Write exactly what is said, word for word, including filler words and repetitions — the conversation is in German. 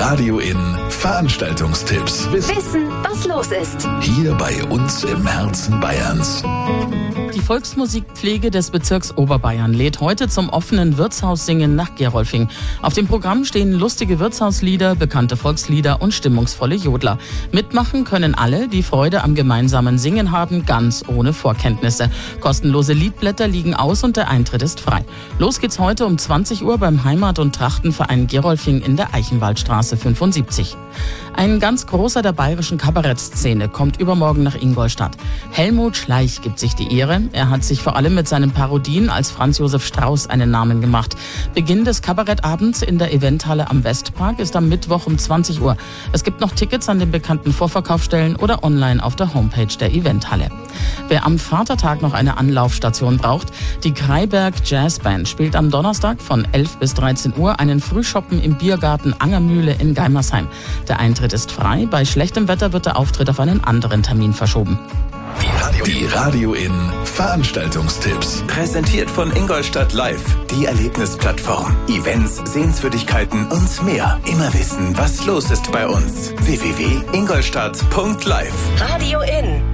Radio In Veranstaltungstipps. Wissen, was los ist. Hier bei uns im Herzen Bayerns. Die Volksmusikpflege des Bezirks Oberbayern lädt heute zum offenen Wirtshaussingen nach Gerolfing. Auf dem Programm stehen lustige Wirtshauslieder, bekannte Volkslieder und stimmungsvolle Jodler. Mitmachen können alle, die Freude am gemeinsamen Singen haben, ganz ohne Vorkenntnisse. Kostenlose Liedblätter liegen aus und der Eintritt ist frei. Los geht's heute um zwanzig Uhr beim Heimat- und Trachtenverein Gerolfing in der Eichenwaldstraße fünfundsiebzig. Ein ganz großer der bayerischen Kabarettszene kommt übermorgen nach Ingolstadt. Helmut Schleich gibt sich die Ehre. Er hat sich vor allem mit seinen Parodien als Franz Josef Strauß einen Namen gemacht. Beginn des Kabarettabends in der Eventhalle am Westpark ist am Mittwoch um zwanzig Uhr. Es gibt noch Tickets an den bekannten Vorverkaufsstellen oder online auf der Homepage der Eventhalle. Wer am Vatertag noch eine Anlaufstation braucht, die Kreiberg Jazzband spielt am Donnerstag von elf bis dreizehn Uhr einen Frühschoppen im Biergarten Angermühle in Geimersheim. Der Eintritt ist frei. Bei schlechtem Wetter wird der Auftritt auf einen anderen Termin verschoben. Die Radio In Veranstaltungstipps. Präsentiert von Ingolstadt Live, die Erlebnisplattform. Events, Sehenswürdigkeiten und mehr. Immer wissen, was los ist bei uns. w w w punkt ingolstadt punkt live. Radio In.